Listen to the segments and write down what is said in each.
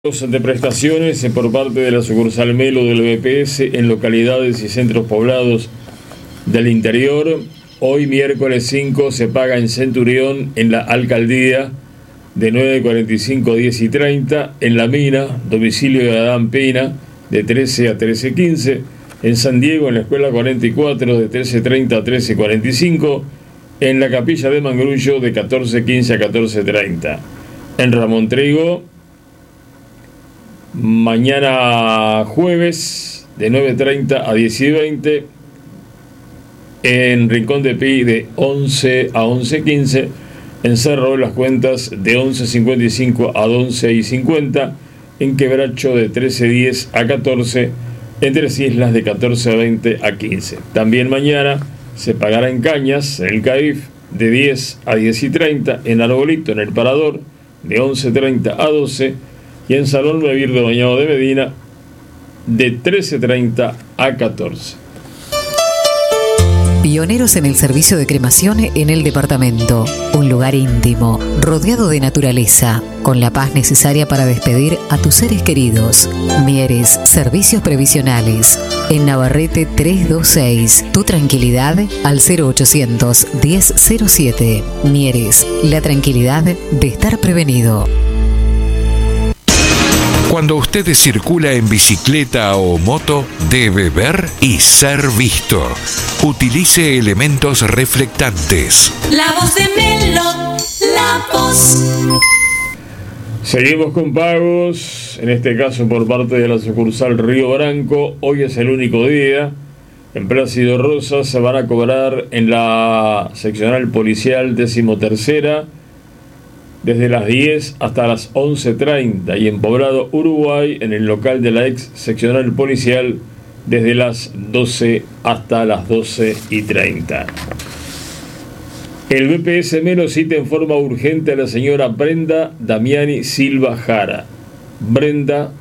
De prestaciones por parte de la sucursal Melo del BPS en localidades y centros poblados del interior. Hoy miércoles 5 se paga en Centurión, en la alcaldía, de 9:45 a 10:30, en La Mina, domicilio de Adán Pena, de 13 a 13:15, en San Diego, en la escuela 44, de 13:30 a 13:45, en la capilla de Mangrullo, de 14:15 a 14:30, en Ramón Trigo, mañana jueves de 9:30 a 10:20, en Rincón de Pi de 11 a 11:15, en Cerro de las Cuentas de 11:55 a 11:50, en Quebracho de 13:10 a 14, en Tres Islas de 14:20 a 15. También mañana se pagará en Cañas, en el CAIF, de 10 a 10:30, en Arbolito, en el Parador, de 11:30 a 12, y en Salón Nuevir de Bañado de Medina, de 13:30 a 14. Pioneros en el servicio de cremación en el departamento. Un lugar íntimo, rodeado de naturaleza, con la paz necesaria para despedir a tus seres queridos. Mieres, servicios previsionales. En Navarrete 326. Tu tranquilidad al 0800 1007. Mieres, la tranquilidad de estar prevenido. Cuando usted circula en bicicleta o moto, debe ver y ser visto. Utilice elementos reflectantes. La voz de Melo, la voz. Seguimos con pagos, en este caso por parte de la sucursal Río Branco. Hoy es el único día. En Plácido Rosas se van a cobrar en la seccional policial 13ª, desde las 10 hasta las 11:30, y en Poblado, Uruguay, en el local de la ex seccional policial, desde las 12 hasta las 12:30. El BPS Melo cita en forma urgente a la señora Brenda Damiani Silva Jara. Brenda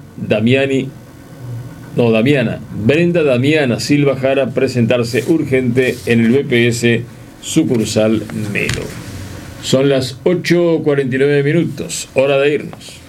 Damiana Silva Jara, presentarse urgente en el BPS sucursal Melo. Son las 8:49 minutos, hora de irnos.